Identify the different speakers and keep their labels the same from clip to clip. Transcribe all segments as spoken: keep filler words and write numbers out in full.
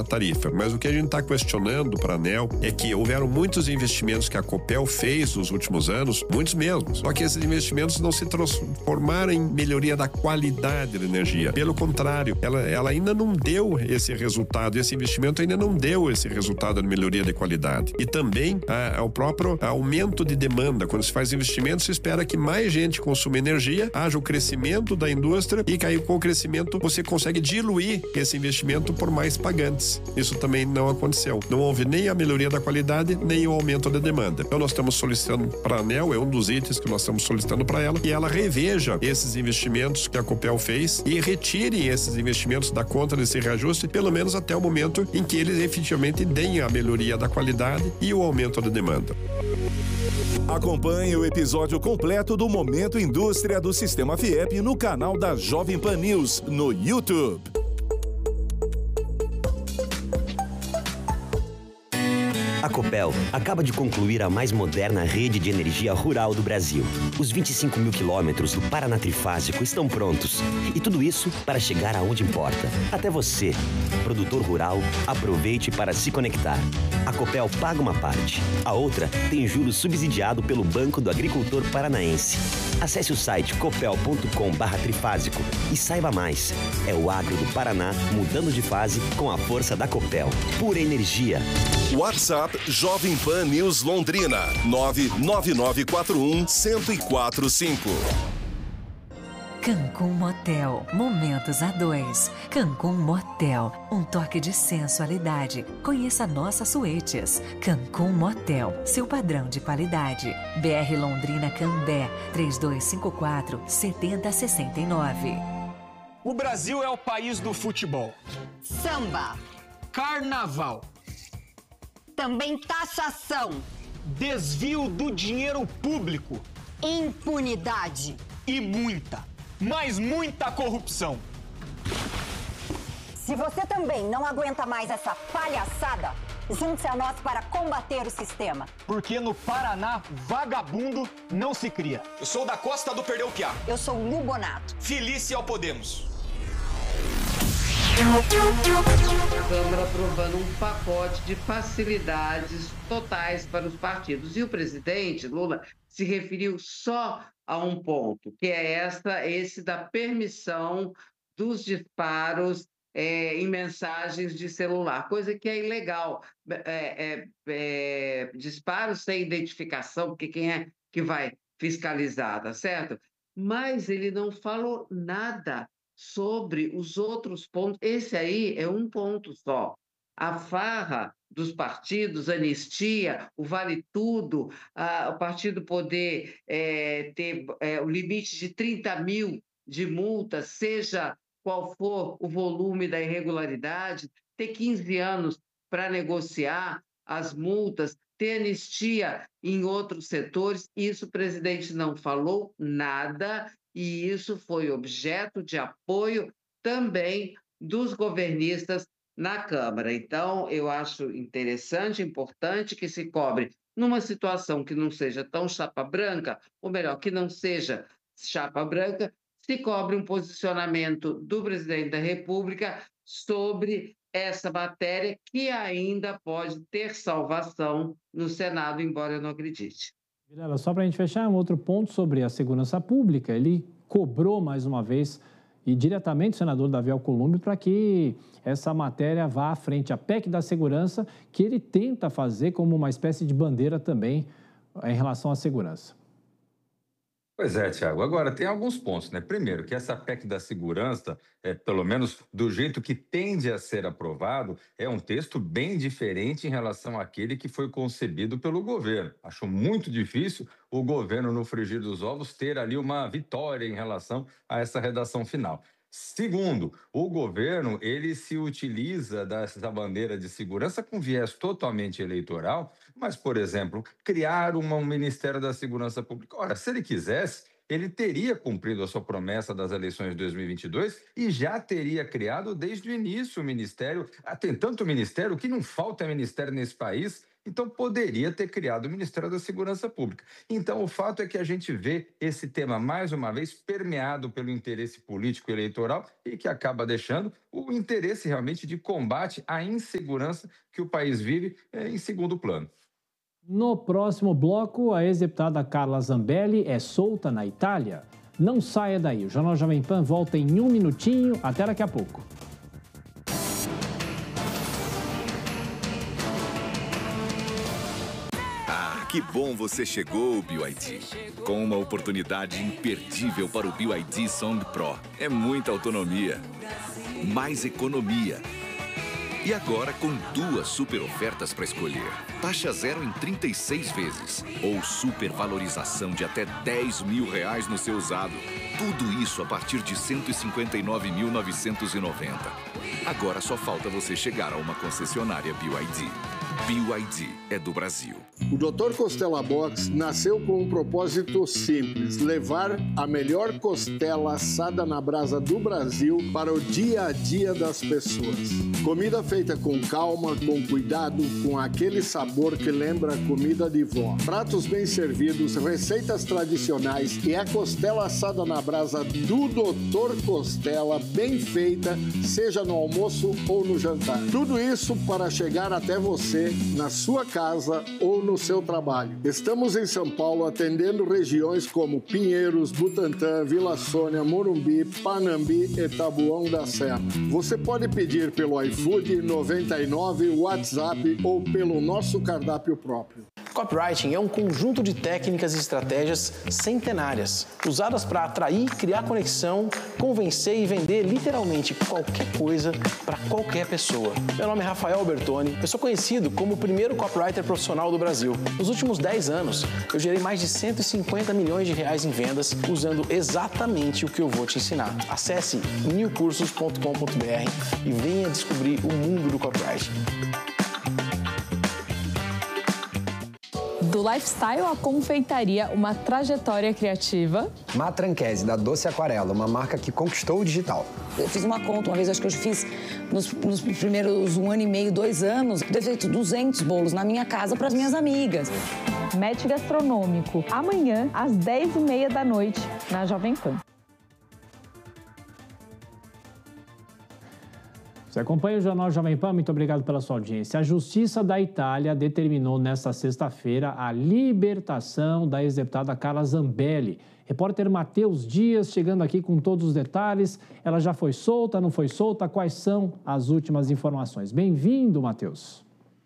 Speaker 1: tarifa. Mas o que a gente está questionando para a ANEEL é que houveram muitos investimentos que a Copel fez nos últimos anos, muitos mesmo. Só que esses investimentos não se transformaram em melhoria da qualidade da energia. Pelo contrário, ela, ela ainda não deu esse resultado, esse investimento ainda não deu esse resultado de melhoria de qualidade. E também a, o próprio aumento de demanda. Quando se faz investimento, se espera que mais gente consuma energia, haja o crescimento da indústria e aí com o crescimento você consegue diluir esse investimento por mais pagantes. Isso também não aconteceu. Não houve nem a melhoria da qualidade, nem o aumento da demanda. Então nós estamos solicitando para a ANEEL, é um dos itens que nós estamos solicitando para ela, que ela reveja esses investimentos que a Copel fez e retire esses investimentos da conta desse reajuste, pelo menos até o momento em que eles efetivamente deem a melhoria da qualidade e o aumento da demanda.
Speaker 2: Acompanhe o episódio completo do Momento Indústria do Sistema Fiep no canal da Jovem Pan News no YouTube.
Speaker 3: A Copel acaba de concluir a mais moderna rede de energia rural do Brasil. Os vinte e cinco mil quilômetros do Paraná Trifásico estão prontos. E tudo isso para chegar aonde importa. Até você, produtor rural, aproveite para se conectar. A Copel paga uma parte. A outra tem juros subsidiado pelo Banco do Agricultor Paranaense. Acesse o site copel ponto com barra trifásico e saiba mais. É o agro do Paraná mudando de fase com a força da Copel. Pura energia.
Speaker 2: WhatsApp Jovem Pan News Londrina nove nove nove quatro um zero zero quatro cinco.
Speaker 4: Cancún Motel, momentos a dois. Cancún Motel, um toque de sensualidade. Conheça nossas suítes. Cancún Motel, seu padrão de qualidade. B R Londrina Cambé, três dois cinco quatro, sete zero seis nove.
Speaker 5: O Brasil é o país do futebol.
Speaker 6: Samba.
Speaker 5: Carnaval.
Speaker 6: Também taxação.
Speaker 5: Desvio do dinheiro público.
Speaker 6: Impunidade.
Speaker 5: E muita, mas muita corrupção.
Speaker 6: Se você também não aguenta mais essa palhaçada, junte-se a nós para combater o sistema.
Speaker 5: Porque no Paraná, vagabundo não se cria.
Speaker 7: Eu sou da Costa do Perdeu Piá.
Speaker 6: Eu sou Lu Bonato.
Speaker 7: Felice ao Podemos.
Speaker 8: A Câmara aprovando um pacote de facilidades totais para os partidos. E o presidente Lula se referiu só a um ponto, que é essa, esse da permissão dos disparos é, em mensagens de celular, coisa que é ilegal. É, é, é, disparos sem identificação, porque quem é que vai fiscalizar, tá certo? Mas ele não falou nada sobre os outros pontos. Esse aí é um ponto só. A farra dos partidos, anistia, o vale tudo, a, o partido poder é, ter é, o limite de trinta mil de multa, seja qual for o volume da irregularidade, ter quinze anos para negociar as multas, ter anistia em outros setores. Isso o presidente não falou nada, e isso foi objeto de apoio também dos governistas na Câmara. Então, eu acho interessante, importante que se cobre numa situação que não seja tão chapa branca, ou melhor, que não seja chapa branca, se cobre um posicionamento do presidente da República sobre essa matéria que ainda pode ter salvação no Senado, embora eu não acredite.
Speaker 9: Vilela, só para a gente fechar, um outro ponto sobre a segurança pública. Ele cobrou mais uma vez e diretamente o senador Davi Alcolumbre para que essa matéria vá à frente, a P E C da segurança, que ele tenta fazer como uma espécie de bandeira também em relação à segurança.
Speaker 10: Pois é, Tiago. Agora, tem alguns pontos, né? Primeiro, que essa P E C da segurança, é, pelo menos do jeito que tende a ser aprovado, é um texto bem diferente em relação àquele que foi concebido pelo governo. Acho muito difícil o governo, no frigir dos ovos, ter ali uma vitória em relação a essa redação final. Segundo, o governo, ele se utiliza dessa bandeira de segurança com viés totalmente eleitoral, mas, por exemplo, criar uma, um Ministério da Segurança Pública. Ora, se ele quisesse, ele teria cumprido a sua promessa das eleições de dois mil e vinte e dois e já teria criado desde o início o Ministério. Ah, tem tanto ministério, o que não falta é ministério nesse país, Então, poderia ter criado o Ministério da Segurança Pública. Então, o fato é que a gente vê esse tema, mais uma vez, permeado pelo interesse político eleitoral e que acaba deixando o interesse realmente de combate à insegurança que o país vive é, em segundo plano.
Speaker 9: No próximo bloco, a ex-deputada Carla Zambelli é solta na Itália. Não saia daí, o Jornal Jovem Pan volta em um minutinho, até daqui a pouco.
Speaker 11: Ah, que bom você chegou, B Y D. Com uma oportunidade imperdível para o B Y D Song Pro. É muita autonomia, mais economia. E agora com duas super ofertas para escolher. Taxa zero em trinta e seis vezes. Ou super valorização de até dez mil reais no seu usado. Tudo isso a partir de cento e cinquenta e nove mil novecentos e noventa. Agora só falta você chegar a uma concessionária B Y D. B Y D é do Brasil.
Speaker 12: O doutor Costela Box nasceu com um propósito simples: levar a melhor costela assada na brasa do Brasil para o dia a dia das pessoas. Comida feita com calma, com cuidado, com aquele sabor que lembra a comida de vó. Pratos bem servidos, receitas tradicionais e a costela assada na brasa do doutor Costela, bem feita, seja no almoço ou no jantar. Tudo isso para chegar até você, na sua casa ou no seu trabalho. Estamos em São Paulo atendendo regiões como Pinheiros, Butantã, Vila Sônia, Morumbi, Panambi e Taboão da Serra. Você pode pedir pelo iFood noventa e nove, WhatsApp ou pelo nosso cardápio próprio.
Speaker 13: Copywriting é um conjunto de técnicas e estratégias centenárias, usadas para atrair, criar conexão, convencer e vender literalmente qualquer coisa para qualquer pessoa. Meu nome é Rafael Bertoni, eu sou conhecido como o primeiro copywriter profissional do Brasil. Nos últimos dez anos, eu gerei mais de cento e cinquenta milhões de reais em vendas usando exatamente o que eu vou te ensinar. Acesse new cursos ponto com ponto b r e venha descobrir o mundo do copywriting.
Speaker 14: Do lifestyle à confeitaria, uma trajetória criativa.
Speaker 15: Matranquese, da Doce Aquarela, uma marca que conquistou o digital.
Speaker 16: Eu fiz uma conta uma vez, acho que eu fiz nos, nos primeiros um ano e meio, dois anos, eu feito duzentos bolos na minha casa para as minhas amigas.
Speaker 14: Match Gastronômico, amanhã às dez e meia da noite, na Jovem Pan.
Speaker 9: Você acompanha o Jornal Jovem Pan, muito obrigado pela sua audiência. A Justiça da Itália determinou nesta sexta-feira a libertação da ex-deputada Carla Zambelli. Repórter Matheus Dias chegando aqui com todos os detalhes. Ela já foi solta, não foi solta? Quais são as últimas informações? Bem-vindo, Matheus.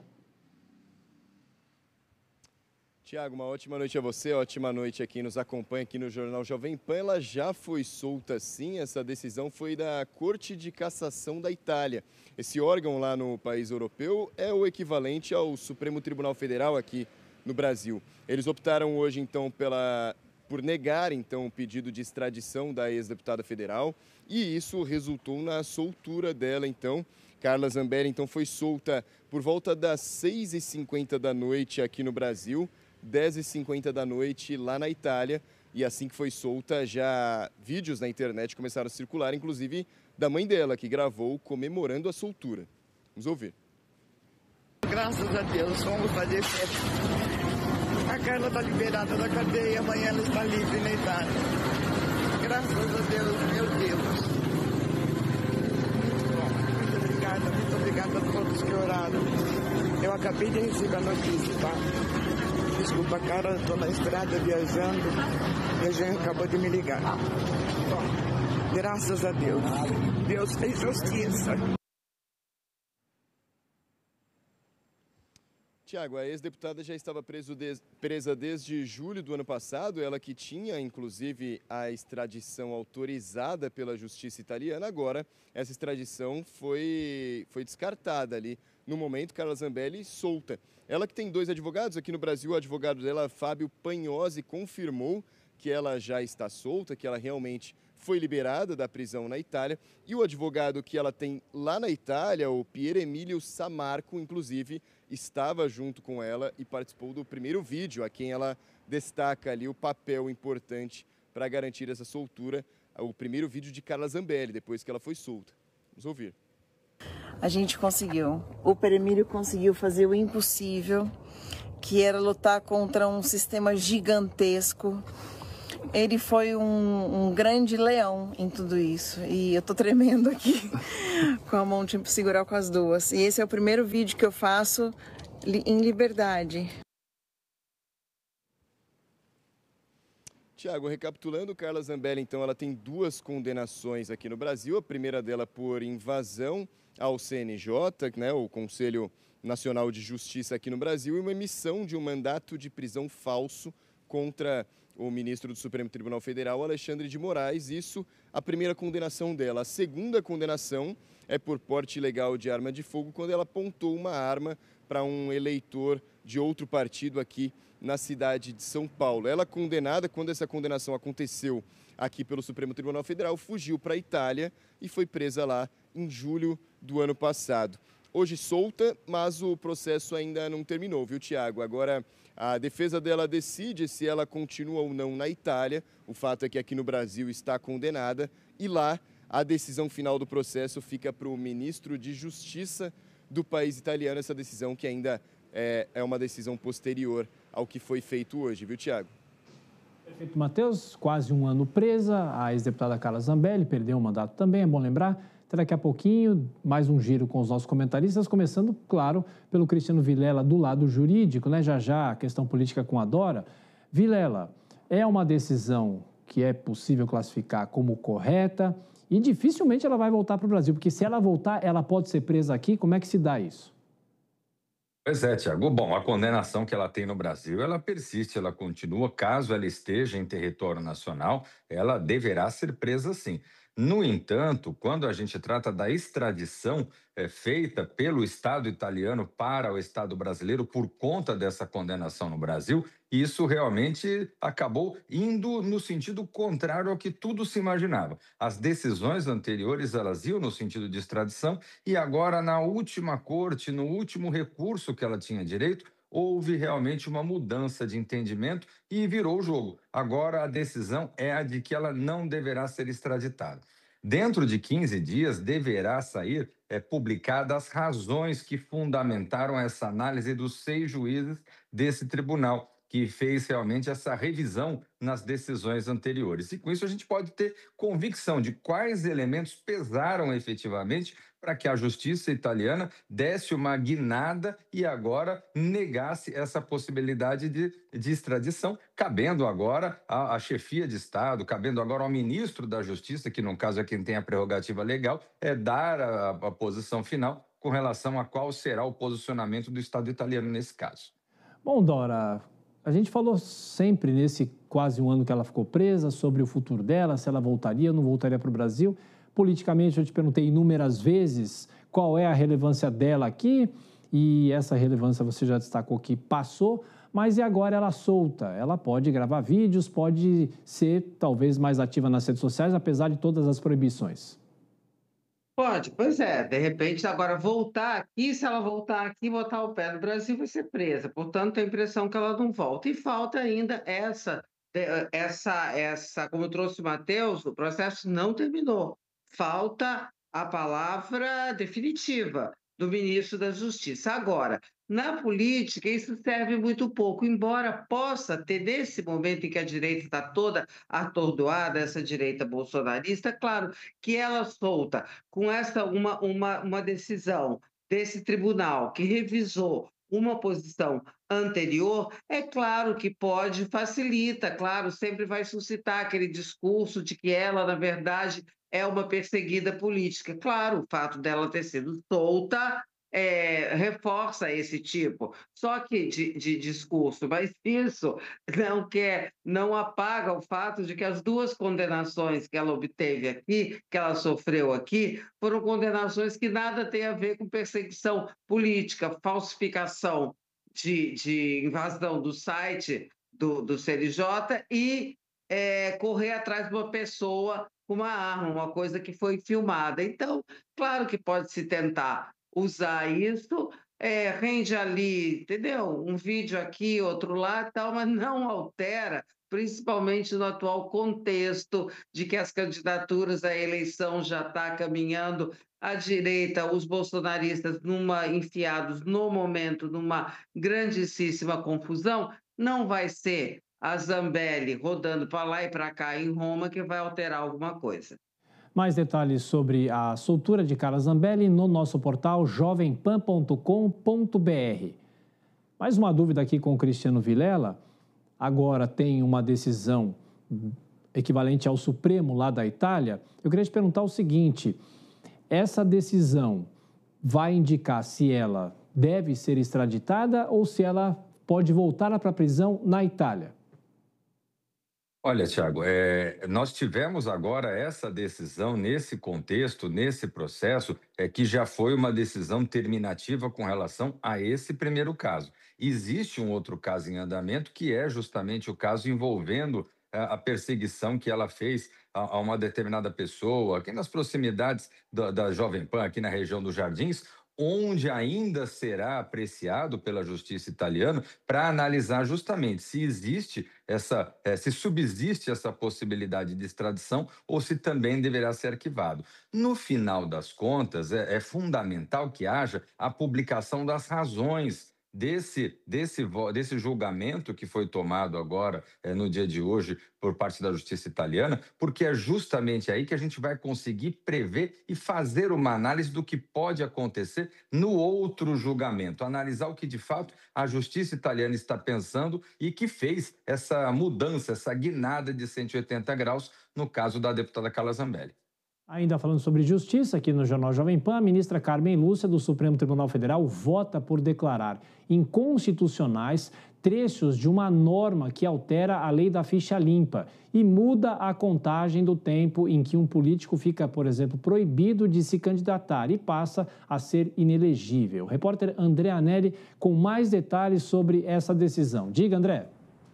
Speaker 17: Tiago, uma ótima noite a você, ótima noite a quem nos acompanha aqui no Jornal Jovem Pan. Ela já foi solta sim, essa decisão foi da Corte de Cassação da Itália. Esse órgão lá no país europeu é o equivalente ao Supremo Tribunal Federal aqui no Brasil. Eles optaram hoje então pela, por negar então o pedido de extradição da ex-deputada federal e isso resultou na soltura dela então. Carla Zambelli então foi solta por volta das seis e cinquenta da noite aqui no Brasil, dez e cinquenta da noite lá na Itália, e assim que foi solta, já vídeos na internet começaram a circular, inclusive da mãe dela, que gravou comemorando a soltura. Vamos ouvir.
Speaker 18: Graças a Deus, vamos fazer festa. A Carla está liberada da cadeia, amanhã ela está livre na Itália. Graças a Deus, meu Deus. Bom, muito obrigada, muito obrigada a todos que oraram. Eu acabei de receber a notícia, tá? Desculpa, cara, estou na estrada viajando e a gente acabou de me ligar. Bom, graças a Deus. Deus fez justiça.
Speaker 17: Tiago, a ex-deputada já estava preso de, presa desde julho do ano passado, ela que tinha, inclusive, a extradição autorizada pela justiça italiana. Agora, essa extradição foi, foi descartada ali. No momento, Carla Zambelli solta. Ela que tem dois advogados aqui no Brasil, o advogado dela, Fábio Pagnosi, confirmou que ela já está solta, que ela realmente foi liberada da prisão na Itália. E o advogado que ela tem lá na Itália, o Pier Emilio Samarco, inclusive, estava junto com ela e participou do primeiro vídeo, a quem ela destaca ali o papel importante para garantir essa soltura, o primeiro vídeo de Carla Zambelli, depois que ela foi solta. Vamos ouvir.
Speaker 19: A gente conseguiu. O Pier Emilio conseguiu fazer o impossível que era lutar contra um sistema gigantesco. Ele foi um, um grande leão em tudo isso. E eu tô tremendo aqui com a mão, tinha que segurar com as duas. E esse é o primeiro vídeo que eu faço em liberdade.
Speaker 17: Tiago, recapitulando, Carla Zambelli, então, ela tem duas condenações aqui no Brasil. A primeira dela por invasão ao C N J, né, o Conselho Nacional de Justiça aqui no Brasil, e uma emissão de um mandato de prisão falso contra o ministro do Supremo Tribunal Federal, Alexandre de Moraes. Isso, a primeira condenação dela. A segunda condenação é por porte ilegal de arma de fogo, quando ela apontou uma arma para um eleitor de outro partido aqui na cidade de São Paulo. Ela condenada, quando essa condenação aconteceu aqui pelo Supremo Tribunal Federal, fugiu para a Itália e foi presa lá em julho do ano passado. Hoje solta, mas o processo ainda não terminou, viu, Tiago? Agora, a defesa dela decide se ela continua ou não na Itália. O fato é que aqui no Brasil está condenada e lá a decisão final do processo fica para o ministro de Justiça do país italiano, essa decisão que ainda é, é uma decisão posterior ao que foi feito hoje, viu, Tiago?
Speaker 9: Perfeito, Matheus. Quase um ano presa, a ex-deputada Carla Zambelli perdeu o mandato também, é bom lembrar. Até daqui a pouquinho, mais um giro com os nossos comentaristas, começando, claro, pelo Cristiano Vilela do lado jurídico, né? Já já a questão política com a Dora. Vilela, é uma decisão que é possível classificar como correta e dificilmente ela vai voltar para o Brasil, porque se ela voltar, ela pode ser presa aqui. Como é que se dá isso?
Speaker 10: Pois é, Tiago. Bom, a condenação que ela tem no Brasil, ela persiste, ela continua. Caso ela esteja em território nacional, ela deverá ser presa sim. No entanto, quando a gente trata da extradição é, feita pelo Estado italiano para o Estado brasileiro por conta dessa condenação no Brasil, isso realmente acabou indo no sentido contrário ao que tudo se imaginava. As decisões anteriores, elas iam no sentido de extradição e agora, na última corte, no último recurso que ela tinha direito, houve realmente uma mudança de entendimento e virou o jogo. Agora a decisão é a de que ela não deverá ser extraditada. Dentro de quinze dias deverá sair é, publicadas as razões que fundamentaram essa análise dos seis juízes desse tribunal, que fez realmente essa revisão nas decisões anteriores. E com isso a gente pode ter convicção de quais elementos pesaram efetivamente para que a justiça italiana desse uma guinada e agora negasse essa possibilidade de, de extradição, cabendo agora à, à chefia de Estado, cabendo agora ao ministro da Justiça, que no caso é quem tem a prerrogativa legal, é dar a, a posição final com relação a qual será o posicionamento do Estado italiano nesse caso.
Speaker 9: Bom, Dora, a gente falou sempre nesse quase um ano que ela ficou presa sobre o futuro dela, se ela voltaria ou não voltaria para o Brasil. Politicamente, eu te perguntei inúmeras vezes qual é a relevância dela aqui, e essa relevância você já destacou que passou, mas e agora ela solta? Ela pode gravar vídeos, pode ser talvez mais ativa nas redes sociais, apesar de todas as proibições.
Speaker 8: Pode, pois é. De repente, agora voltar aqui, se ela voltar aqui, botar o pé no Brasil, vai ser presa. Portanto, tem a impressão que ela não volta. E falta ainda essa, essa, essa, como trouxe o Matheus, o processo não terminou. Falta a palavra definitiva do ministro da Justiça. Agora, na política, isso serve muito pouco, embora possa ter, nesse momento em que a direita está toda atordoada, essa direita bolsonarista, claro que ela solta com essa uma, uma, uma decisão desse tribunal que revisou uma posição anterior, é claro que pode, facilita, claro, sempre vai suscitar aquele discurso de que ela, na verdade, é uma perseguida política. Claro, o fato dela ter sido solta é, reforça esse tipo, só que de, de discurso, mas isso não quer, não apaga o fato de que as duas condenações que ela obteve aqui, que ela sofreu aqui, foram condenações que nada têm a ver com perseguição política, falsificação de, de invasão do site do, do C N J e é, correr atrás de uma pessoa com uma arma, uma coisa que foi filmada. Então, claro que pode se tentar usar isso é, rende ali, entendeu? Um vídeo aqui, outro lá, tal, mas não altera, principalmente no atual contexto de que as candidaturas à eleição já está caminhando à direita, os bolsonaristas numa, enfiados no momento numa grandíssima confusão, não vai ser a Zambelli rodando para lá e para cá em Roma que vai alterar alguma coisa.
Speaker 9: Mais detalhes sobre a soltura de Carla Zambelli no nosso portal jovem pan ponto com ponto br. Mais uma dúvida aqui com o Cristiano Vilela. Agora tem uma decisão equivalente ao Supremo lá da Itália. Eu queria te perguntar o seguinte: essa decisão vai indicar se ela deve ser extraditada ou se ela pode voltar para a prisão na Itália?
Speaker 10: Olha, Tiago, é, nós tivemos agora essa decisão nesse contexto, nesse processo, é, que já foi uma decisão terminativa com relação a esse primeiro caso. Existe um outro caso em andamento, que é justamente o caso envolvendo a, a perseguição que ela fez a, a uma determinada pessoa, aqui nas proximidades da, da Jovem Pan, aqui na região dos Jardins, onde ainda será apreciado pela justiça italiana para analisar justamente se existe essa, se subsiste essa possibilidade de extradição ou se também deverá ser arquivado. No final das contas, é, é fundamental que haja a publicação das razões Desse, desse, desse julgamento que foi tomado agora, é, no dia de hoje, por parte da justiça italiana, porque é justamente aí que a gente vai conseguir prever e fazer uma análise do que pode acontecer no outro julgamento, analisar o que de fato a justiça italiana está pensando e que fez essa mudança, essa guinada de cento e oitenta graus no caso da deputada Carla Zambelli.
Speaker 9: Ainda falando sobre justiça, aqui no Jornal Jovem Pan, a ministra Carmen Lúcia, do Supremo Tribunal Federal, vota por declarar inconstitucionais trechos de uma norma que altera a lei da ficha limpa e muda a contagem do tempo em que um político fica, por exemplo, proibido de se candidatar e passa a ser inelegível. O repórter André Anelli com mais detalhes sobre essa decisão. Diga, André.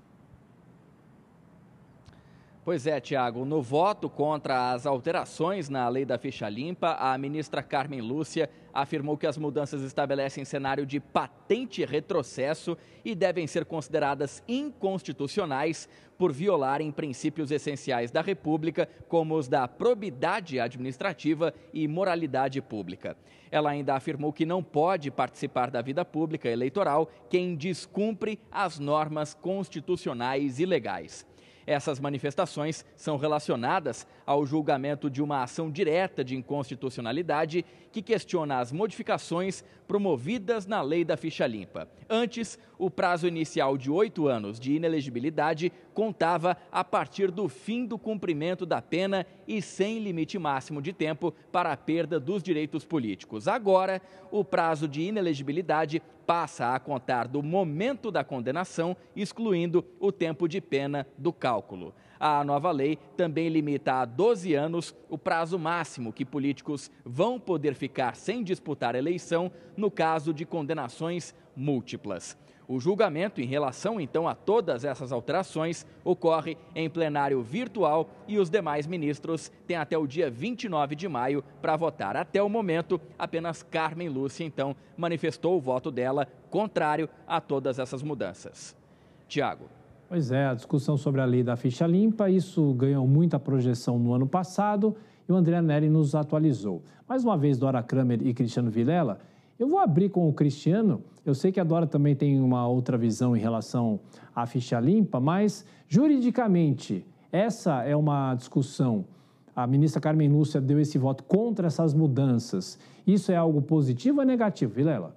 Speaker 20: Pois é, Tiago, no voto contra as alterações na lei da ficha limpa, a ministra Carmen Lúcia afirmou que as mudanças estabelecem cenário de patente retrocesso e devem ser consideradas inconstitucionais por violarem princípios essenciais da República, como os da probidade administrativa e moralidade pública. Ela ainda afirmou que não pode participar da vida pública eleitoral quem descumpre as normas constitucionais e legais. Essas manifestações são relacionadas ao julgamento de uma ação direta de inconstitucionalidade que questiona as modificações promovidas na lei da ficha limpa. Antes, o prazo inicial de oito anos de inelegibilidade contava a partir do fim do cumprimento da pena e sem limite máximo de tempo para a perda dos direitos políticos. Agora, o prazo de inelegibilidade passa a contar do momento da condenação, excluindo o tempo de pena do cálculo. A nova lei também limita a doze anos o prazo máximo que políticos vão poder ficar sem disputar a eleição no caso de condenações múltiplas. O julgamento em relação, então, a todas essas alterações ocorre em plenário virtual e os demais ministros têm até o dia vinte e nove de maio para votar. Até o momento, apenas Carmen Lúcia, então, manifestou o voto dela contrário a todas essas mudanças. Tiago.
Speaker 9: Pois é, a discussão sobre a lei da ficha limpa, isso ganhou muita projeção no ano passado e o André Anelli nos atualizou. Mais uma vez, Dora Kramer e Cristiano Vilela. Eu vou abrir com o Cristiano, eu sei que a Dora também tem uma outra visão em relação à ficha limpa, mas juridicamente, essa é uma discussão. A ministra Carmen Lúcia deu esse voto contra essas mudanças. Isso é algo positivo ou negativo, Vilela?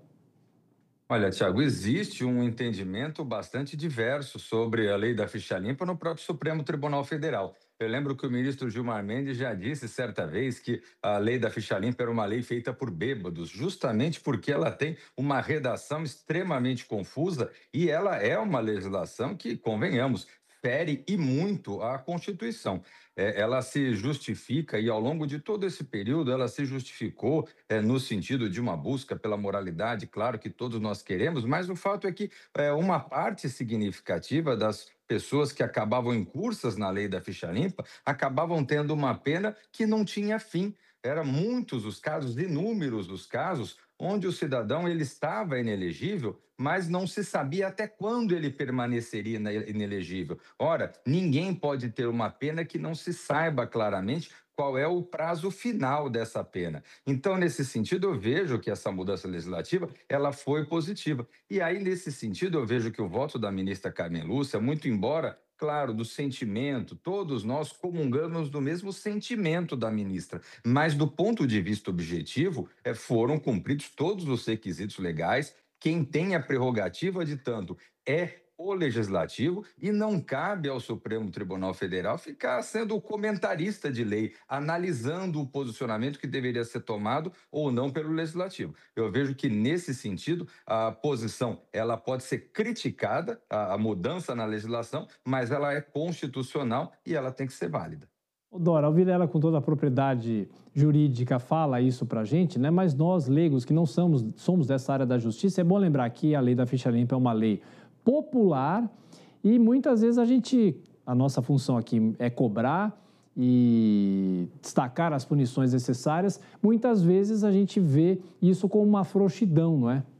Speaker 10: Olha, Tiago, existe um entendimento bastante diverso sobre a lei da ficha limpa no próprio Supremo Tribunal Federal. Eu lembro que o ministro Gilmar Mendes já disse certa vez que a lei da ficha limpa era uma lei feita por bêbados, justamente porque ela tem uma redação extremamente confusa e ela é uma legislação que, convenhamos, fere e muito a Constituição. É, ela se justifica e ao longo de todo esse período ela se justificou é, no sentido de uma busca pela moralidade, claro que todos nós queremos, mas o fato é que é, uma parte significativa das pessoas que acabavam incursas na lei da ficha limpa acabavam tendo uma pena que não tinha fim. Eram muitos os casos, inúmeros os casos, onde o cidadão ele estava inelegível, mas não se sabia até quando ele permaneceria inelegível. Ora, ninguém pode ter uma pena que não se saiba claramente qual é o prazo final dessa pena. Então, nesse sentido, eu vejo que essa mudança legislativa ela foi positiva. E aí, nesse sentido, eu vejo que o voto da ministra Carmen Lúcia, muito embora, claro, do sentimento, todos nós comungamos do mesmo sentimento da ministra, mas do ponto de vista objetivo, é, foram cumpridos todos os requisitos legais. Quem tem a prerrogativa de tanto é o Legislativo e não cabe ao Supremo Tribunal Federal ficar sendo o comentarista de lei, analisando o posicionamento que deveria ser tomado ou não pelo Legislativo. Eu vejo que, nesse sentido, a posição ela pode ser criticada, a, a mudança na legislação, mas ela é constitucional e ela tem que ser válida.
Speaker 9: Dora, ao Vilela, com toda a propriedade jurídica, fala isso para a gente, né? Mas nós, leigos, que não somos, somos dessa área da justiça, é bom lembrar que a lei da ficha limpa é uma lei popular e muitas vezes a gente, a nossa função aqui é cobrar e destacar as punições necessárias. Muitas vezes a gente vê isso como uma frouxidão, não é?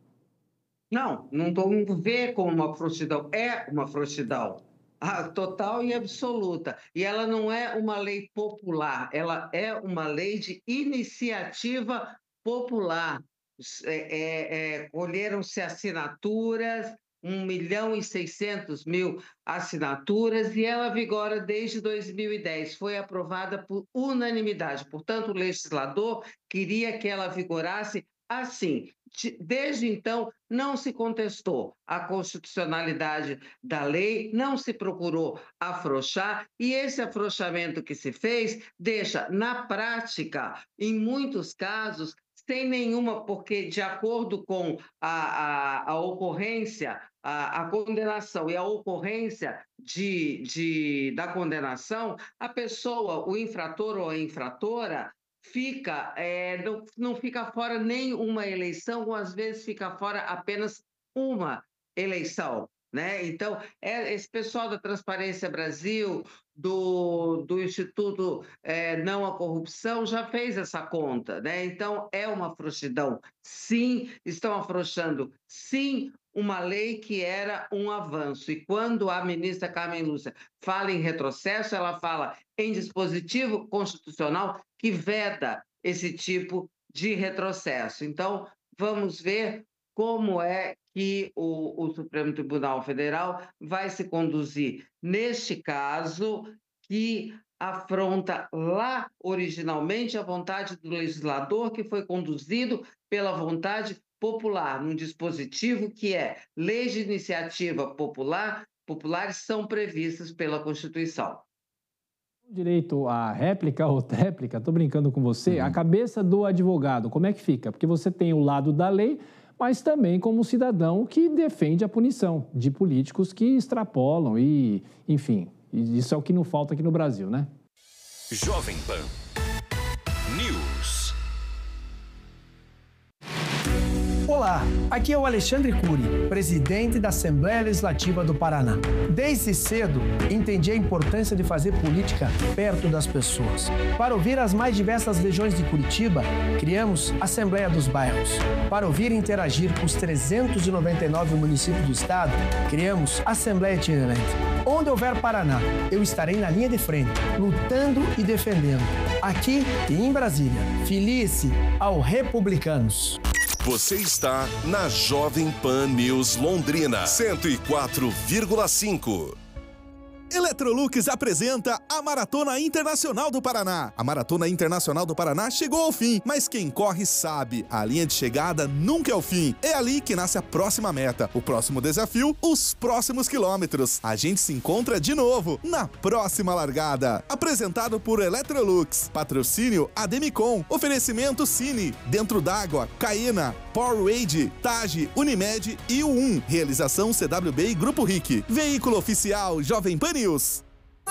Speaker 8: Não, não vamos ver como uma frouxidão, é uma frouxidão. Ah, total e absoluta. E ela não é uma lei popular, ela é uma lei de iniciativa popular. É, é, é, colheram-se assinaturas, um milhão e seiscentos mil assinaturas, e ela vigora desde dois mil e dez. Foi aprovada por unanimidade. Portanto, o legislador queria que ela vigorasse assim. Desde então, não se contestou a constitucionalidade da lei, não se procurou afrouxar, e esse afrouxamento que se fez deixa, na prática, em muitos casos, sem nenhuma, porque de acordo com a, a, a ocorrência, a, a condenação e a ocorrência de, de, da condenação, a pessoa, o infrator ou a infratora, fica, é, não, não fica fora nem uma eleição, ou às vezes fica fora apenas uma eleição, né? Então, é, esse pessoal da Transparência Brasil, do, do Instituto é, Não à Corrupção, já fez essa conta, né? Então, é uma frouxidão, sim, estão afrouxando, sim, uma lei que era um avanço. E quando a ministra Carmen Lúcia fala em retrocesso, ela fala em dispositivo constitucional que veda esse tipo de retrocesso. Então, vamos ver como é que o, o Supremo Tribunal Federal vai se conduzir neste caso, que afronta lá originalmente a vontade do legislador, que foi conduzido pela vontade popular, num dispositivo que é leis de iniciativa popular, populares são previstas pela Constituição.
Speaker 9: Direito à réplica ou tréplica, estou brincando com você, uhum. A cabeça do advogado, como é que fica? Porque você tem o lado da lei, mas também como cidadão que defende a punição de políticos que extrapolam e, enfim, isso é o que não falta aqui no Brasil, né?
Speaker 2: Jovem Pan News.
Speaker 21: Olá, aqui é o Alexandre Cury, presidente da Assembleia Legislativa do Paraná. Desde cedo, entendi a importância de fazer política perto das pessoas. Para ouvir as mais diversas regiões de Curitiba, criamos a Assembleia dos Bairros. Para ouvir e interagir com os trezentos e noventa e nove municípios do estado, criamos a Assembleia Itinerante. Onde houver Paraná, eu estarei na linha de frente, lutando e defendendo. Aqui e em Brasília. Felice ao Republicanos.
Speaker 2: Você está na Jovem Pan News Londrina, cento e quatro vírgula cinco.
Speaker 22: Electrolux apresenta a Maratona Internacional do Paraná. A Maratona Internacional do Paraná chegou ao fim, mas quem corre sabe, a linha de chegada nunca é o fim. É ali que nasce a próxima meta, o próximo desafio, os próximos quilômetros. A gente se encontra de novo na próxima largada. Apresentado por Electrolux, patrocínio Ademicon, oferecimento Cine, Dentro d'Água, Caena, Powerade, Tage, Unimed e U um. Realização C W B e Grupo R I C. Veículo oficial Jovem Pan News.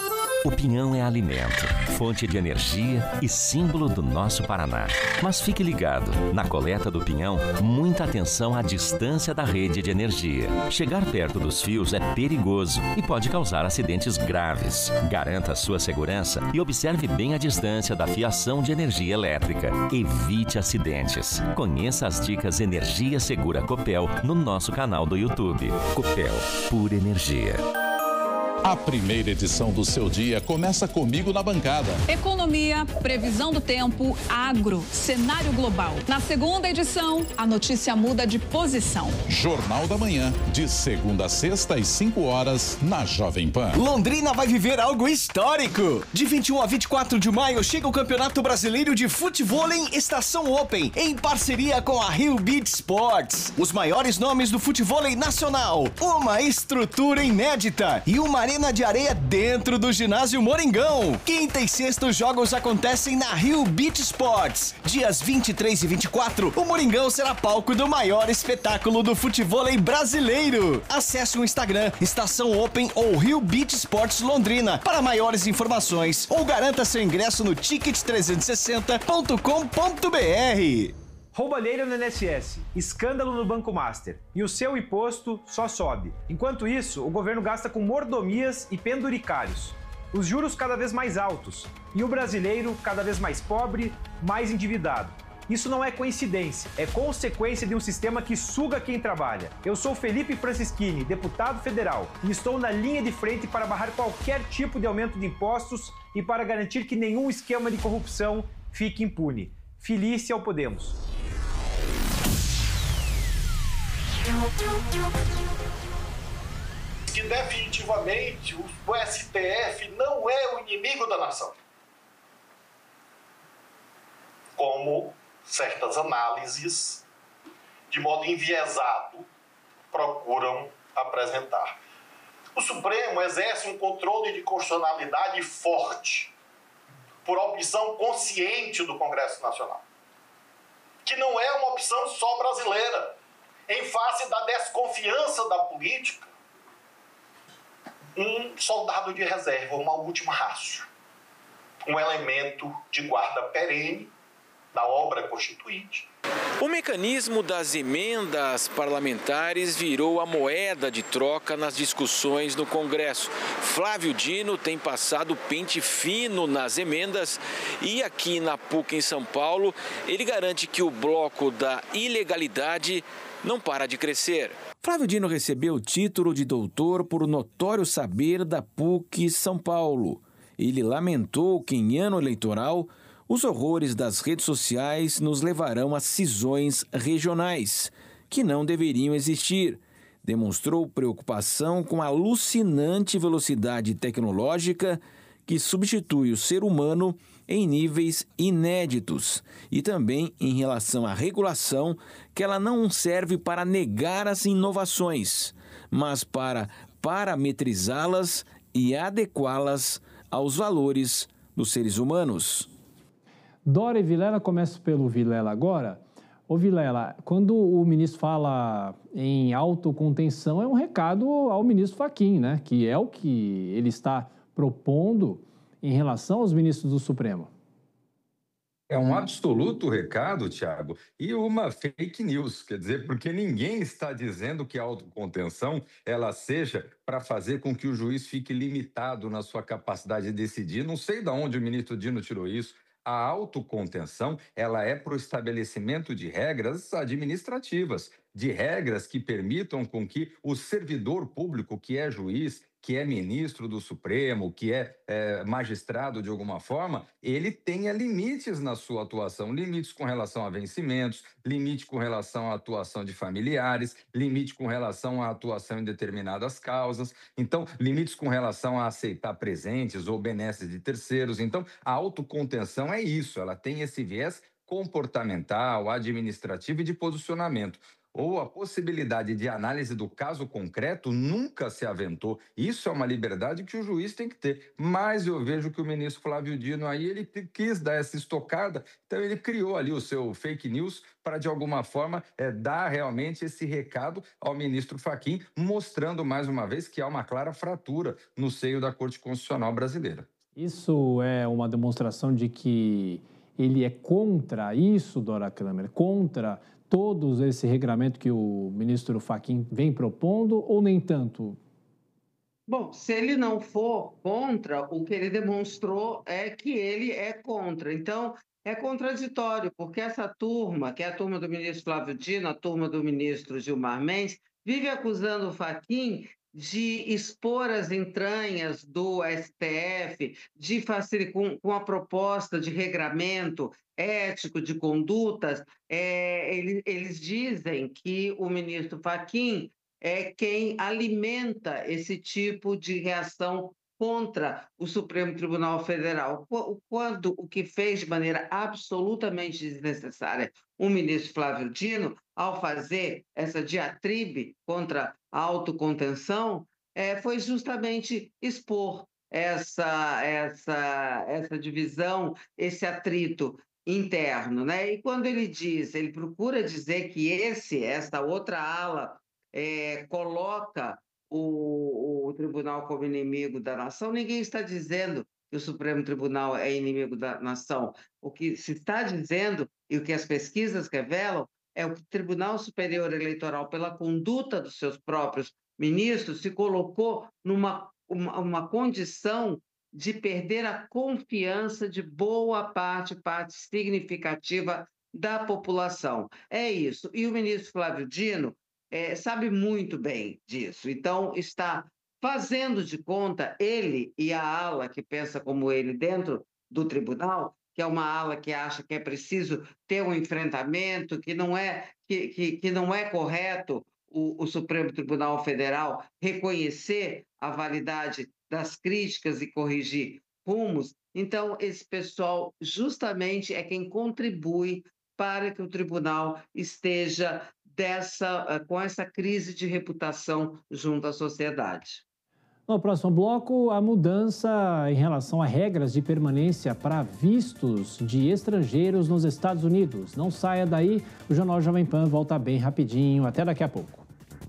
Speaker 1: O pinhão é alimento, fonte de energia e símbolo do nosso Paraná. Mas fique ligado, na coleta do pinhão, muita atenção à distância da rede de energia. Chegar perto dos fios é perigoso e pode causar acidentes graves. Garanta a sua segurança e observe bem a distância da fiação de energia elétrica. Evite acidentes. Conheça as dicas Energia Segura Copel no nosso canal do YouTube. Copel, pura energia.
Speaker 3: A primeira edição do Seu Dia começa comigo na bancada.
Speaker 23: Economia, previsão do tempo, agro, cenário global. Na segunda edição, a notícia muda de posição.
Speaker 3: Jornal da Manhã, de segunda a sexta às cinco horas, na Jovem Pan.
Speaker 24: Londrina vai viver algo histórico. De vinte e um a vinte e quatro de maio chega o Campeonato Brasileiro de Futevôlei Estação Open, em parceria com a Rio Beach Sports. Os maiores nomes do futevôlei nacional, uma estrutura inédita e uma arena de areia dentro do ginásio Moringão. Quinta e sexta os jogos acontecem na Rio Beach Sports. Dias vinte e três e vinte e quatro, o Moringão será palco do maior espetáculo do futevôlei brasileiro. Acesse o Instagram Estação Open ou Rio Beach Sports Londrina para maiores informações ou garanta seu ingresso no ticket trezentos e sessenta ponto com ponto br.
Speaker 25: Roubalheira no I N S S, escândalo no Banco Master e o seu imposto só sobe. Enquanto isso, o governo gasta com mordomias e penduricários. Os juros cada vez mais altos e o brasileiro cada vez mais pobre, mais endividado. Isso não é coincidência, é consequência de um sistema que suga quem trabalha. Eu sou Felipe Francischini, deputado federal, e estou na linha de frente para barrar qualquer tipo de aumento de impostos e para garantir que nenhum esquema de corrupção fique impune. Felícia ao Podemos.
Speaker 26: Que definitivamente o S T F não é o inimigo da nação, como certas análises, de modo enviesado, procuram apresentar. O Supremo exerce um controle de constitucionalidade forte, por opção consciente do Congresso Nacional, que não é uma opção só brasileira. Em face da desconfiança da política, um soldado de reserva, uma última rácio, um elemento de guarda perene da obra constituinte.
Speaker 27: O mecanismo das emendas parlamentares virou a moeda de troca nas discussões no Congresso. Flávio Dino tem passado pente fino nas emendas e aqui na PUC em São Paulo, ele garante que o bloco da ilegalidade não para de crescer. Flávio Dino recebeu o título de doutor por notório saber da PUC São Paulo. Ele lamentou que em ano eleitoral os horrores das redes sociais nos levarão a cisões regionais, que não deveriam existir. Demonstrou preocupação com a alucinante velocidade tecnológica que substitui o ser humano em níveis inéditos e também em relação à regulação, que ela não serve para negar as inovações, mas para parametrizá-las e adequá-las aos valores dos seres humanos.
Speaker 9: Dória e Vilela, começo pelo Vilela agora. Ô Vilela, quando o ministro fala em autocontenção, é um recado ao ministro Fachin, né? Que é o que ele está propondo em relação aos ministros do Supremo.
Speaker 10: É um absoluto recado, Tiago, e uma fake news, quer dizer, porque ninguém está dizendo que a autocontenção ela seja para fazer com que o juiz fique limitado na sua capacidade de decidir. Não sei de onde o ministro Dino tirou isso. A autocontenção ela é para o estabelecimento de regras administrativas, de regras que permitam com que o servidor público, que é juiz, que é ministro do Supremo, que é, é magistrado de alguma forma, ele tenha limites na sua atuação, limites com relação a vencimentos, limite com relação à atuação de familiares, limite com relação à atuação em determinadas causas, então, limites com relação a aceitar presentes ou benesses de terceiros. Então, a autocontenção é isso, ela tem esse viés comportamental, administrativo e de posicionamento. Ou a possibilidade de análise do caso concreto nunca se aventou. Isso é uma liberdade que o juiz tem que ter. Mas eu vejo que o ministro Flávio Dino aí, ele quis dar essa estocada, então ele criou ali o seu fake news para, de alguma forma, é, dar realmente esse recado ao ministro Fachin, mostrando mais uma vez que há uma clara fratura no seio da Corte Constitucional brasileira.
Speaker 9: Isso é uma demonstração de que ele é contra isso, Dora Kramer, contra todo esse regramento que o ministro Fachin vem propondo, ou nem tanto?
Speaker 8: Bom, se ele não for contra, o que ele demonstrou é que ele é contra. Então, é contraditório, porque essa turma, que é a turma do ministro Flávio Dino, a turma do ministro Gilmar Mendes, vive acusando o Fachin de expor as entranhas do S T F, de facilitar com, com a proposta de regramento ético de condutas. É, eles, eles dizem que o ministro Fachin é quem alimenta esse tipo de reação contra o Supremo Tribunal Federal, quando o que fez de maneira absolutamente desnecessária o ministro Flávio Dino, ao fazer essa diatribe contra a autocontenção, é, foi justamente expor essa, essa, essa divisão, esse atrito interno, né? E quando ele diz, ele procura dizer que esse, essa outra ala é, coloca O, o tribunal como inimigo da nação, ninguém está dizendo que o Supremo Tribunal é inimigo da nação. O que se está dizendo, e o que as pesquisas revelam, é o que o Tribunal Superior Eleitoral, pela conduta dos seus próprios ministros, se colocou numa uma, uma condição de perder a confiança de boa parte, parte significativa da população. É isso. E o ministro Flávio Dino É, sabe muito bem disso. Então, está fazendo de conta, ele e a ala que pensa como ele dentro do tribunal, que é uma ala que acha que é preciso ter um enfrentamento, que não é, que, que, que não é correto o, o Supremo Tribunal Federal reconhecer a validade das críticas e corrigir rumos. Então, esse pessoal justamente é quem contribui para que o tribunal esteja dessa, com essa crise de reputação junto à sociedade.
Speaker 9: No próximo bloco, a mudança em relação a regras de permanência para vistos de estrangeiros nos Estados Unidos. Não saia daí, o Jornal Jovem Pan volta bem rapidinho. Até daqui a pouco.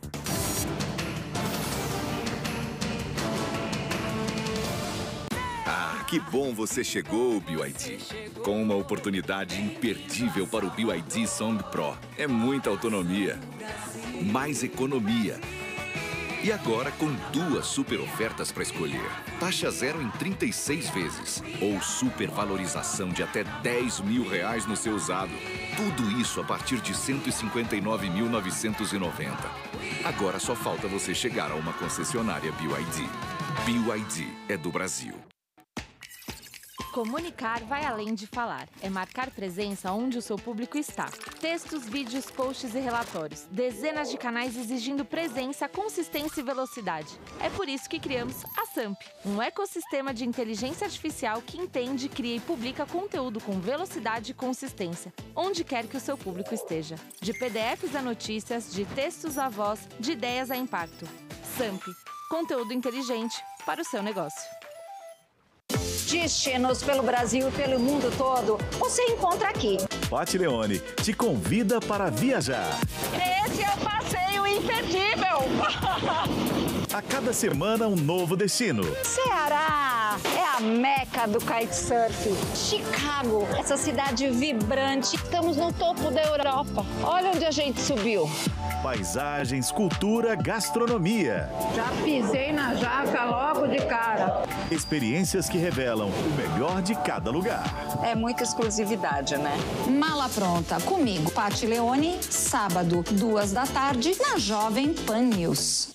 Speaker 2: Que bom você chegou, B Y D. Com uma oportunidade imperdível para o B Y D Song Pro. É muita autonomia, mais economia. E agora com duas super ofertas para escolher. Taxa zero em trinta e seis vezes. Ou supervalorização de até dez mil reais no seu usado. Tudo isso a partir de cento e cinquenta e nove mil novecentos e noventa. Agora só falta você chegar a uma concessionária B Y D. B Y D é do Brasil.
Speaker 4: Comunicar vai além de falar. É marcar presença onde o seu público está. Textos, vídeos, posts e relatórios. Dezenas de canais exigindo presença, consistência e velocidade. É por isso que criamos a Samp, um ecossistema de inteligência artificial que entende, cria e publica conteúdo com velocidade e consistência, onde quer que o seu público esteja. De P D Fs a notícias, de textos a voz, de ideias a impacto. Samp, conteúdo inteligente para o seu negócio.
Speaker 5: Destinos pelo Brasil e pelo mundo todo, você encontra aqui.
Speaker 2: Pati Leone te convida para viajar.
Speaker 5: Esse é o passeio imperdível.
Speaker 2: A cada semana, um novo destino.
Speaker 5: Ceará é a meca do kitesurf. Chicago, essa cidade vibrante. Estamos no topo da Europa. Olha onde a gente subiu.
Speaker 2: Paisagens, cultura, gastronomia.
Speaker 5: Já pisei na jaca logo de cara.
Speaker 2: Experiências que revelam o melhor de cada lugar.
Speaker 5: É muita exclusividade, né?
Speaker 6: Mala pronta comigo, Pati Leone, sábado, duas da tarde, na Jovem Pan News.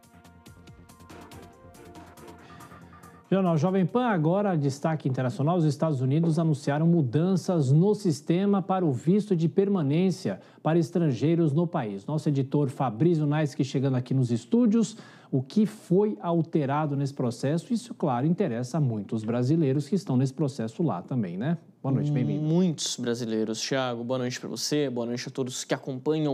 Speaker 9: Jornal Jovem Pan, agora destaque internacional. Os Estados Unidos anunciaram mudanças no sistema para o visto de permanência para estrangeiros no país. Nosso editor Fabrício Naisky chegando aqui nos estúdios. O que foi alterado nesse processo? Isso, claro, interessa a muitos brasileiros que estão nesse processo lá também, né? Boa noite, bem-vindo.
Speaker 7: Muitos brasileiros. Thiago, boa noite para você, boa noite a todos que acompanham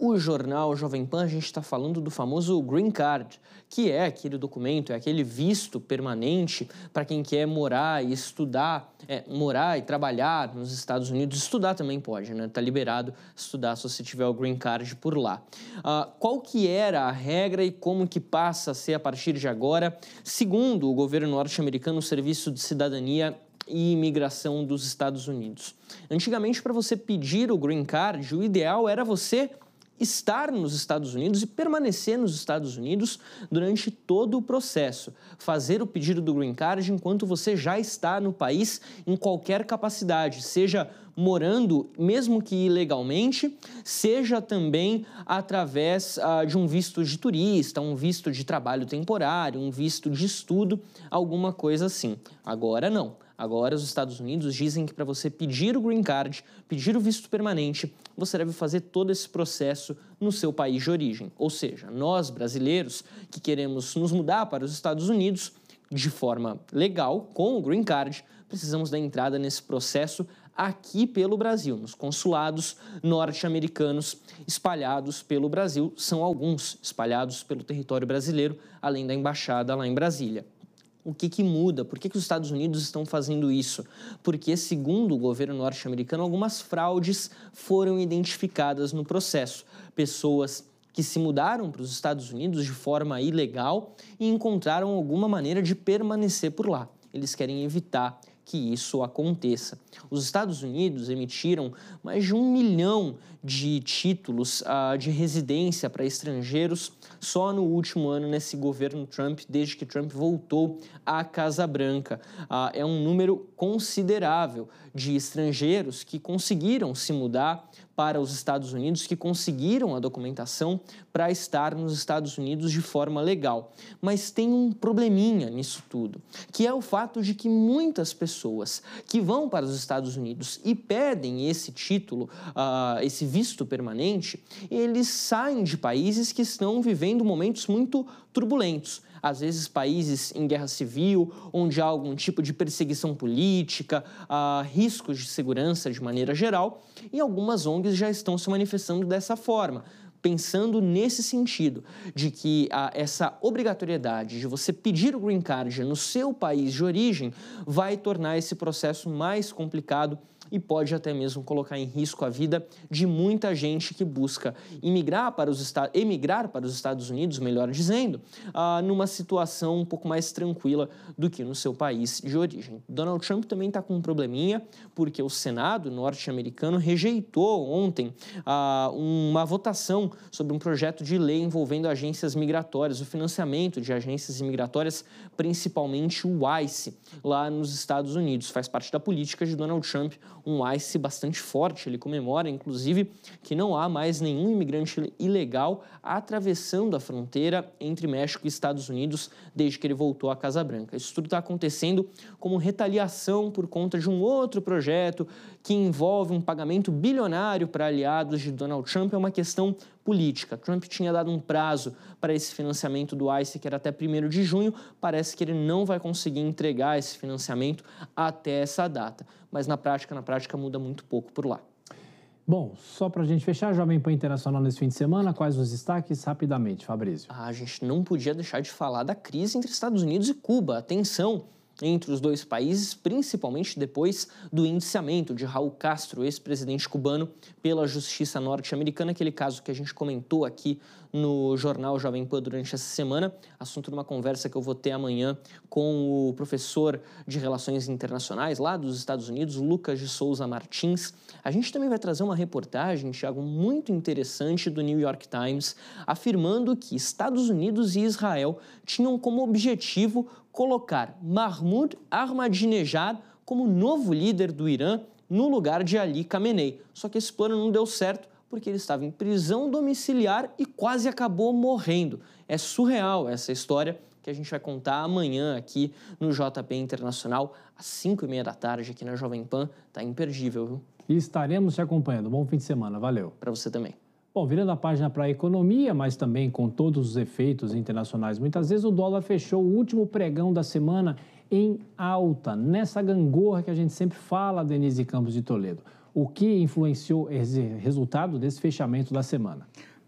Speaker 7: o jornal Jovem Pan, a gente está falando do famoso Green Card, que é aquele documento, é aquele visto permanente para quem quer morar e estudar, é, morar e trabalhar nos Estados Unidos. Estudar também pode, né? Está liberado estudar se você tiver o Green Card por lá. Uh, qual que era a regra e como que passa a ser a partir de agora? Segundo o governo norte-americano, o Serviço de Cidadania e Imigração dos Estados Unidos. Antigamente, para você pedir o Green Card, o ideal era você estar nos Estados Unidos e permanecer nos Estados Unidos durante todo o processo. Fazer o pedido do Green Card enquanto você já está no país em qualquer capacidade, seja morando, mesmo que ilegalmente, seja também através uh, de um visto de turista, um visto de trabalho temporário, um visto de estudo, alguma coisa assim. Agora não. Agora, os Estados Unidos dizem que para você pedir o Green Card, pedir o visto permanente, você deve fazer todo esse processo no seu país de origem. Ou seja, nós, brasileiros, que queremos nos mudar para os Estados Unidos de forma legal, com o Green Card, precisamos da entrada nesse processo aqui pelo Brasil, nos consulados norte-americanos espalhados pelo Brasil. São alguns espalhados pelo território brasileiro, além da embaixada lá em Brasília. O que que muda? Por que que os Estados Unidos estão fazendo isso? Porque, segundo o governo norte-americano, algumas fraudes foram identificadas no processo. Pessoas que se mudaram para os Estados Unidos de forma ilegal e encontraram alguma maneira de permanecer por lá. Eles querem evitar que isso aconteça. Os Estados Unidos emitiram mais de um milhão de títulos uh, de residência para estrangeiros só no último ano nesse governo Trump, desde que Trump voltou à Casa Branca. Uh, é um número considerável de estrangeiros que conseguiram se mudar para os Estados Unidos, que conseguiram a documentação para estar nos Estados Unidos de forma legal. Mas tem um probleminha nisso tudo, que é o fato de que muitas pessoas que vão para os Estados Unidos e pedem esse título, uh, esse visto permanente, eles saem de países que estão vivendo momentos muito turbulentos. Às vezes países em guerra civil, onde há algum tipo de perseguição política, uh, riscos de segurança de maneira geral, e algumas O N Gs já estão se manifestando dessa forma, pensando nesse sentido, de que uh, essa obrigatoriedade de você pedir o Green Card no seu país de origem vai tornar esse processo mais complicado e pode até mesmo colocar em risco a vida de muita gente que busca imigrar para os Estados, emigrar para os Estados Unidos, melhor dizendo, uh, numa situação um pouco mais tranquila do que no seu país de origem. Donald Trump também está com um probleminha, porque o Senado norte-americano rejeitou ontem uh, uma votação sobre um projeto de lei envolvendo agências migratórias, o financiamento de agências migratórias, principalmente o ICE, lá nos Estados Unidos. Faz parte da política de Donald Trump, um ICE bastante forte. Ele comemora, inclusive, que não há mais nenhum imigrante ilegal atravessando a fronteira entre México e Estados Unidos desde que ele voltou à Casa Branca. Isso tudo está acontecendo como retaliação por conta de um outro projeto que envolve um pagamento bilionário para aliados de Donald Trump. É uma questão política. Trump tinha dado um prazo para esse financiamento do ICE, que era até primeiro de junho. Parece que ele não vai conseguir entregar esse financiamento até essa data. Mas na prática, na prática, muda muito pouco por lá.
Speaker 9: Bom, só para a gente fechar, Jovem Pan Internacional nesse fim de semana, quais os destaques rapidamente, Fabrício?
Speaker 7: Ah, a gente não podia deixar de falar da crise entre Estados Unidos e Cuba. Atenção entre os dois países, principalmente depois do indiciamento de Raul Castro, ex-presidente cubano, pela justiça norte-americana, aquele caso que a gente comentou aqui no jornal Jovem Pan durante essa semana, assunto de uma conversa que eu vou ter amanhã com o professor de Relações Internacionais lá dos Estados Unidos, Lucas de Souza Martins. A gente também vai trazer uma reportagem, Thiago, muito interessante do New York Times, afirmando que Estados Unidos e Israel tinham como objetivo colocar Mahmoud Ahmadinejad como novo líder do Irã no lugar de Ali Khamenei. Só que esse plano não deu certo porque ele estava em prisão domiciliar e quase acabou morrendo. É surreal essa história que a gente vai contar amanhã aqui no J P Internacional, às cinco e meia da tarde, aqui na Jovem Pan. Tá imperdível, viu?
Speaker 9: E estaremos te acompanhando. Bom fim de semana. Valeu.
Speaker 7: Para você também.
Speaker 9: Bom, virando a página para a economia, mas também com todos os efeitos internacionais, muitas vezes o dólar fechou o último pregão da semana em alta, nessa gangorra que a gente sempre fala, Denise Campos de Toledo. O que influenciou esse resultado desse fechamento da semana?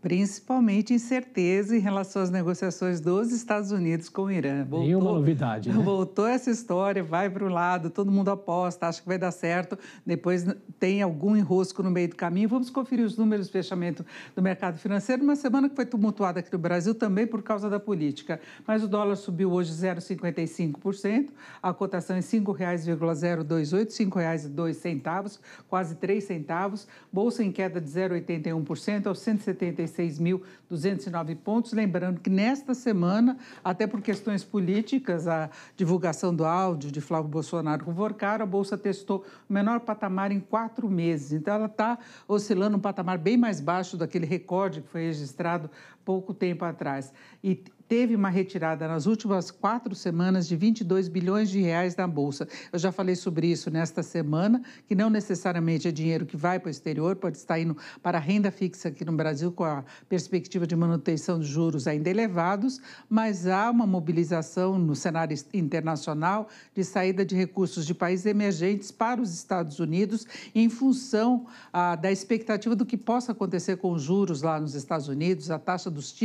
Speaker 11: Principalmente incerteza em relação às negociações dos Estados Unidos com o Irã.
Speaker 9: Voltou, nenhuma novidade, né?
Speaker 11: Voltou essa história, vai para o lado, todo mundo aposta, acha que vai dar certo, depois tem algum enrosco no meio do caminho. Vamos conferir os números de fechamento do mercado financeiro, uma semana que foi tumultuada aqui no Brasil também por causa da política. Mas o dólar subiu hoje zero vírgula cinquenta e cinco por cento, a cotação é cinco reais vírgula zero dois oito, cinco reais e dois centavos, quase três centavos. Bolsa em queda de zero vírgula oitenta e um por cento aos cento e setenta e seis mil duzentos e nove pontos. Lembrando que nesta semana, até por questões políticas, a divulgação do áudio de Flávio Bolsonaro convocaram, a Bolsa testou o menor patamar em quatro meses. Então, ela está oscilando um patamar bem mais baixo daquele recorde que foi registrado pouco tempo atrás. E teve uma retirada nas últimas quatro semanas de vinte e dois bilhões de reais na Bolsa. Eu já falei sobre isso nesta semana, que não necessariamente é dinheiro que vai para o exterior, pode estar indo para a renda fixa aqui no Brasil, com a perspectiva de manutenção de juros ainda elevados, mas há uma mobilização no cenário internacional de saída de recursos de países emergentes para os Estados Unidos, em função ah, da expectativa do que possa acontecer com os juros lá nos Estados Unidos, a taxa dos